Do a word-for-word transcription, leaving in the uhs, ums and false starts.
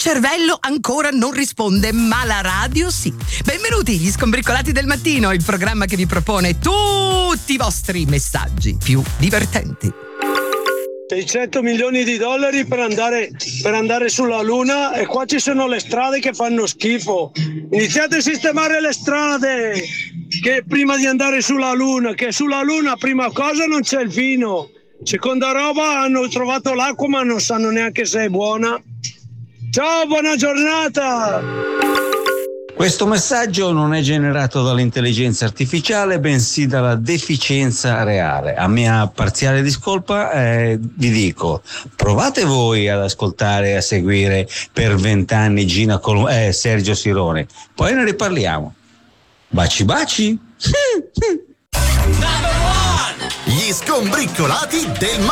cervello ancora non risponde, ma la radio sì. Benvenuti gli Scombriccolati del Mattino, il programma che vi propone tutti i vostri messaggi più divertenti. seicento milioni di dollari per andare, per andare sulla Luna, e qua ci sono le strade che fanno schifo. Iniziate a sistemare le strade che prima di andare sulla Luna, che sulla Luna prima cosa non c'è il vino, seconda roba hanno trovato l'acqua ma non sanno neanche se è buona. Ciao, buona giornata! Questo messaggio non è generato dall'intelligenza artificiale, bensì dalla deficienza reale. A mia parziale discolpa eh, vi dico, provate voi ad ascoltare e a seguire per vent'anni Gina Col- eh, Sergio Sirone, poi ne riparliamo. Baci baci! Gli Scombriccolati del